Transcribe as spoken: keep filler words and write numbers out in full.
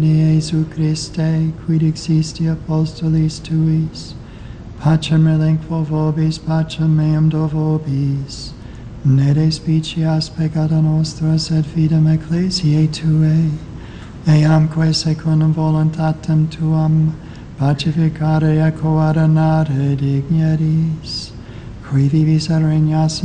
Jesu Christe, quid existi apostolis tuis, pacem relinquo vobis, pacem meam do vobis, ne despicias peccata nostra, sed fidem ecclesiae tuae, eamque secundum voluntatem tuam, pacificare et coordinare digneris, qui vivis et regnas